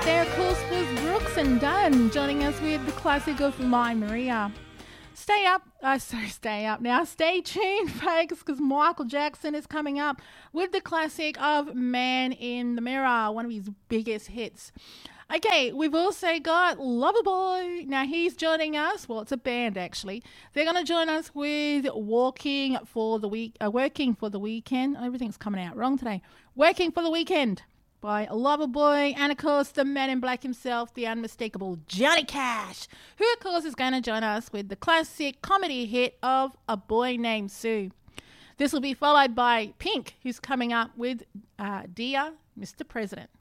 there, of course, was Brooks and Dunn joining us with the classic of My Maria. Stay up now. Stay tuned, folks, because Michael Jackson is coming up with the classic of Man in the Mirror, one of his biggest hits. Okay, we've also got Loverboy. Now he's joining us. Well, it's a band actually. They're going to join us with Working for the Weekend. Everything's coming out wrong today. Working for the Weekend by Loverboy, and of course the man in black himself, the unmistakable Johnny Cash, who of course is going to join us with the classic comedy hit of A Boy Named Sue. This will be followed by Pink, who's coming up with Dear Mr. President.